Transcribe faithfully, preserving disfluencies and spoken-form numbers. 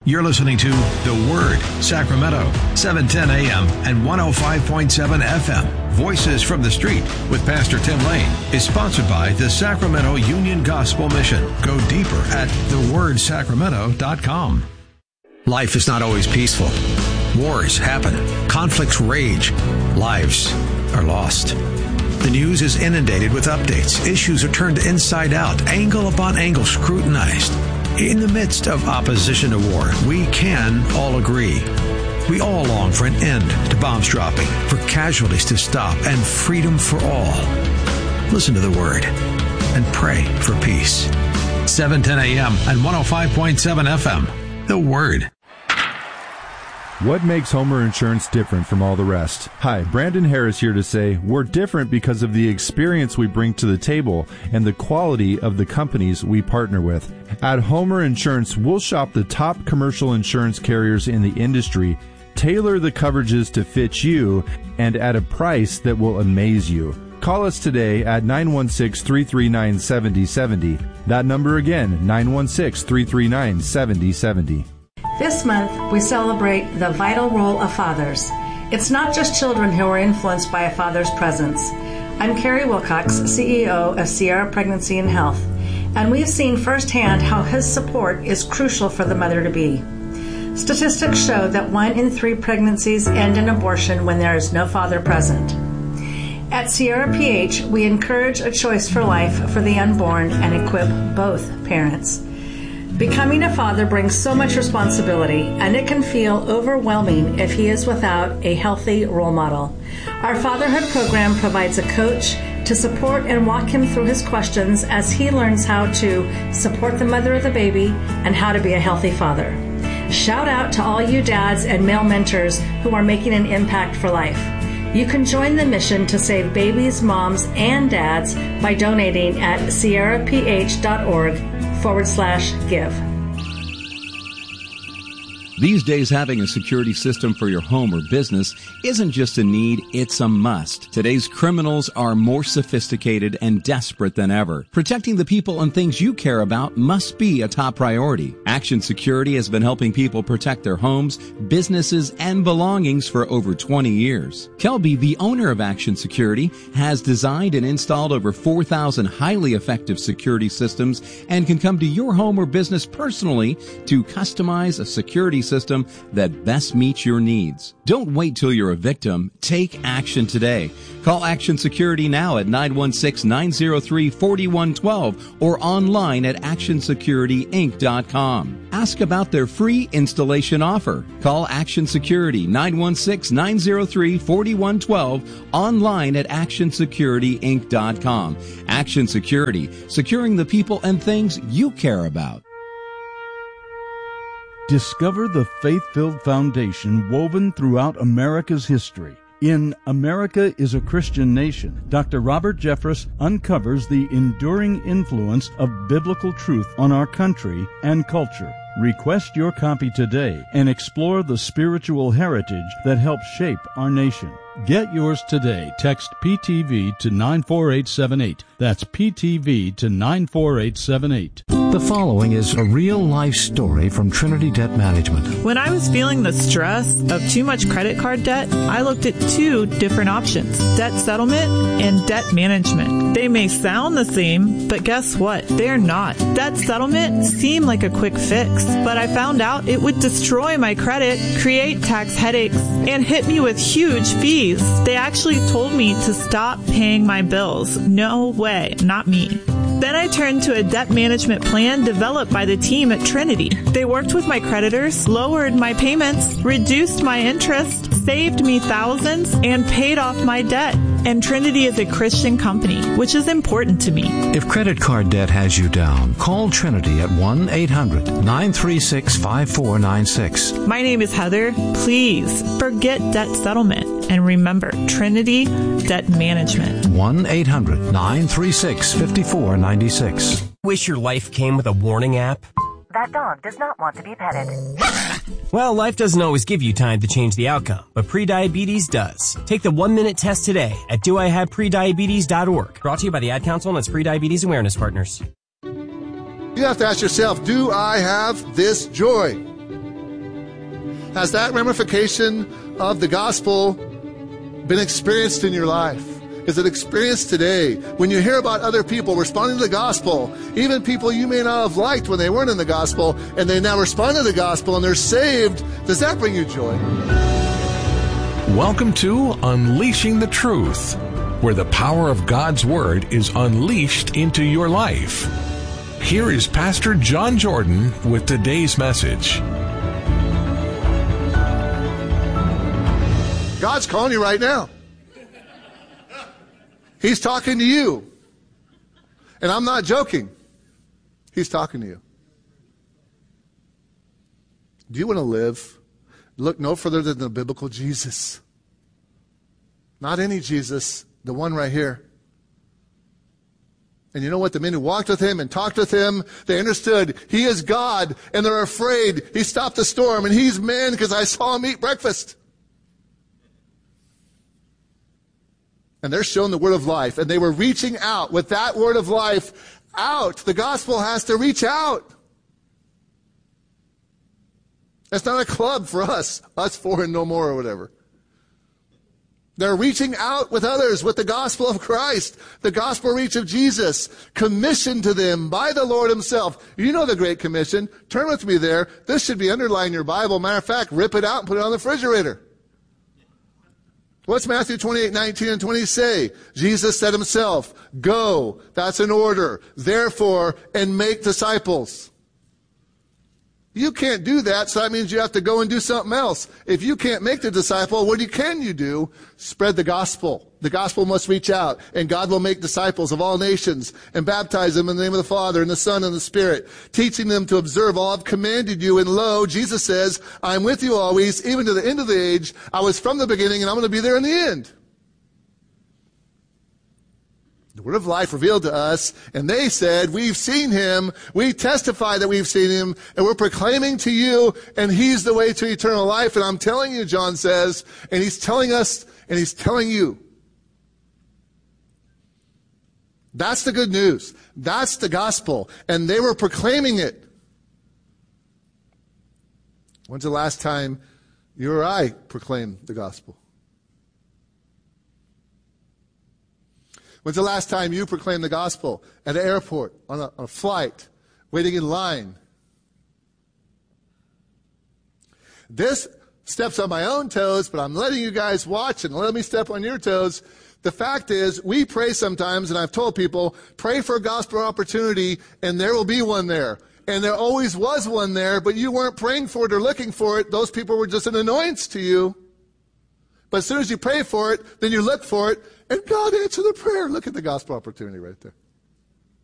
You're listening to The Word, Sacramento, seven ten A M and one oh five point seven F M. Voices from the Street with Pastor Tim Lane is sponsored by the Sacramento Union Gospel Mission. Go deeper at the word sacramento dot com. Life is not always peaceful. Wars happen. Conflicts rage. Lives are lost. The news is inundated with updates. Issues are turned inside out, angle upon angle scrutinized. In the midst of opposition to war, we can all agree. We all long for an end to bombs dropping, for casualties to stop, and freedom for all. Listen to the Word and pray for peace. seven ten A M and one oh five point seven F M. The Word. What makes Homer Insurance different from all the rest? Hi, Brandon Harris here to say we're different because of the experience we bring to the table and the quality of the companies we partner with. At Homer Insurance, we'll shop the top commercial insurance carriers in the industry, tailor the coverages to fit you, and at a price that will amaze you. Call us today at nine one six, three three nine, seven oh seven oh. That number again, nine one six, three three nine, seven oh seven oh. This month, we celebrate the vital role of fathers. It's not just children who are influenced by a father's presence. I'm Carrie Wilcox, C E O of Sierra Pregnancy and Health, and we've seen firsthand how his support is crucial for the mother-to-be. Statistics show that one in three pregnancies end in abortion when there is no father present. At Sierra P H, we encourage a choice for life for the unborn and equip both parents. Becoming a father brings so much responsibility, and it can feel overwhelming if he is without a healthy role model. Our fatherhood program provides a coach to support and walk him through his questions as he learns how to support the mother of the baby and how to be a healthy father. Shout out to all you dads and male mentors who are making an impact for life. You can join the mission to save babies, moms, and dads by donating at sierraph.org forward slash give. These days, having a security system for your home or business isn't just a need, it's a must. Today's criminals are more sophisticated and desperate than ever. Protecting the people and things you care about must be a top priority. Action Security has been helping people protect their homes, businesses, and belongings for over twenty years. Kelby, the owner of Action Security, has designed and installed over four thousand highly effective security systems and can come to your home or business personally to customize a security system system that best meets your needs. Don't wait till you're a victim. Take action today. Call Action Security now at nine one six, nine oh three, four one one two or online at action security inc dot com. Ask about their free installation offer. Call Action Security nine one six, nine oh three, four one one two online at action security inc dot com. Action Security, securing the people and things you care about. Discover the faith-filled foundation woven throughout America's history. In America is a Christian Nation, Doctor Robert Jeffress uncovers the enduring influence of biblical truth on our country and culture. Request your copy today and explore the spiritual heritage that helps shape our nation. Get yours today. Text P T V to nine four eight seven eight. That's P T V to nine four eight seven eight. The following is a real-life story from Trinity Debt Management. When I was feeling the stress of too much credit card debt, I looked at two different options, debt settlement and debt management. They may sound the same, but guess what? They're not. Debt settlement seemed like a quick fix, but I found out it would destroy my credit, create tax headaches, and hit me with huge fees. They actually told me to stop paying my bills. No way, not me. Then I turned to a debt management plan developed by the team at Trinity. They worked with my creditors, lowered my payments, reduced my interest, saved me thousands, and paid off my debt. And Trinity is a Christian company, which is important to me. If credit card debt has you down, call Trinity at one eight hundred, nine three six, five four nine six. My name is Heather. Please forget debt settlement and remember Trinity Debt Management. one eight hundred, nine three six, five four nine six. Wish your life came with a warning app? That dog does not want to be petted. Well, life doesn't always give you time to change the outcome, but prediabetes does. Take the one-minute test today at do I have prediabetes dot org. Brought to you by the Ad Council and its Prediabetes Awareness Partners. You have to ask yourself, do I have this joy? Has that ramification of the gospel been experienced in your life? Is it experienced today? When you hear about other people responding to the gospel, even people you may not have liked when they weren't in the gospel, and they now respond to the gospel and they're saved, does that bring you joy? Welcome to Unleashing the Truth, where the power of God's Word is unleashed into your life. Here is Pastor John Jordan with today's message. God's calling you right now. He's talking to you. And I'm not joking. He's talking to you. Do you want to live? Look no further than the biblical Jesus. Not any Jesus, the one right here. And you know what? The men who walked with him and talked with him, they understood he is God, and they're afraid. He stopped the storm, and he's man because I saw him eat breakfast. And they're shown the word of life, and they were reaching out with that word of life out. The gospel has to reach out. That's not a club for us, us four and no more or whatever. They're reaching out with others with the gospel of Christ, the gospel reach of Jesus, commissioned to them by the Lord himself. You know the Great Commission. Turn with me there. This should be underlined in your Bible. Matter of fact, rip it out and put it on the refrigerator. What's Matthew twenty-eight, nineteen, and twenty say? Jesus said himself, go, that's an order, therefore, and make disciples. You can't do that, so that means you have to go and do something else. If you can't make the disciple, what can you do? Spread the gospel. The gospel must reach out, and God will make disciples of all nations and baptize them in the name of the Father and the Son and the Spirit, teaching them to observe all I've commanded you. And lo, Jesus says, I'm with you always, even to the end of the age. I was from the beginning, and I'm going to be there in the end. The word of life revealed to us, and they said, we've seen him, we testify that we've seen him, and we're proclaiming to you, and he's the way to eternal life. And I'm telling you, John says, and he's telling us, and he's telling you. That's the good news. That's the gospel. And they were proclaiming it. When's the last time you or I proclaimed the gospel? When's the last time you proclaimed the gospel at an airport, on a, on a flight, waiting in line? This steps on my own toes, but I'm letting you guys watch and let me step on your toes. The fact is, we pray sometimes, and I've told people, pray for a gospel opportunity, and there will be one there. And there always was one there, but you weren't praying for it or looking for it. Those people were just an annoyance to you. But as soon as you pray for it, then you look for it, and God answered the prayer. Look at the gospel opportunity right there.